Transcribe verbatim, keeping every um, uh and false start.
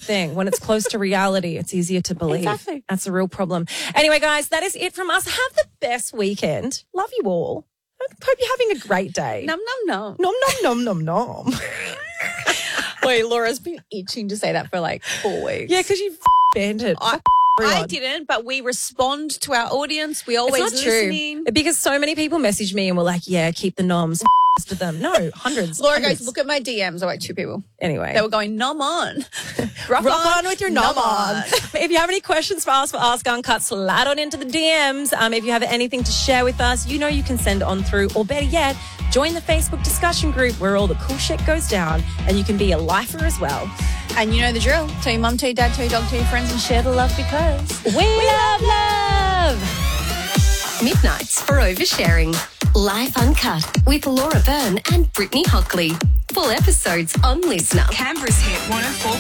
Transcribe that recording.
thing. When it's close to reality, it's easier to believe. Exactly. That's a real problem. Anyway, guys, that is it from us. Have the best weekend. Love you all. Hope you're having a great day. Num, num, num. Nom, nom, nom, nom, nom. Wait, Laura's been itching to say that for like four weeks. Yeah, because you f- banned it. I, Everyone. I didn't, but we respond to our audience. We always It's not listening. true. Because so many people messaged me and were like, yeah, keep the noms. To them. No, hundreds. Laura hundreds. goes, look at my D Ms. I like two people. Anyway. They were going, nom on. Rock, Rock on, with your nom on. on. If you have any questions for us for Ask Uncut, slide on into the D Ms. Um, if you have anything to share with us, you know you can send on through, or better yet, join the Facebook discussion group where all the cool shit goes down, and you can be a lifer as well. And you know the drill. Tell your mum, tell your dad, tell your dog, tell your friends, and share the love because We, we love love. Midnights for Oversharing. Life Uncut with Laura Byrne and Brittany Hockley. Full episodes on Listener. Canberra's hit one oh four